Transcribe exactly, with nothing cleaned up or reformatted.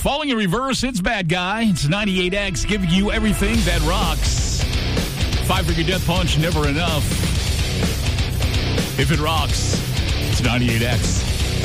Falling in reverse, it's Bad Guy. It's ninety-eight X giving you everything that rocks. Five Finger Death Punch, never enough. If it rocks, it's ninety-eight X.